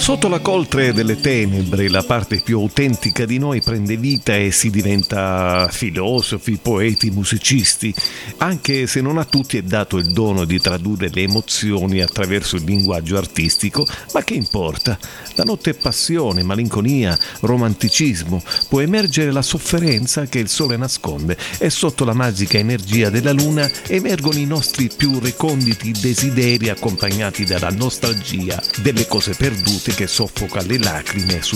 Sotto la coltre delle tenebre, la parte più autentica di noi prende vita e si diventa filosofi, poeti, musicisti, anche se non a tutti è dato il dono di tradurre le emozioni attraverso il linguaggio artistico, ma che importa? La notte è passione, malinconia, romanticismo, può emergere la sofferenza che il sole nasconde e sotto la magica energia della luna emergono i nostri più reconditi desideri accompagnati dalla nostalgia delle cose perdute che soffoca le lacrime su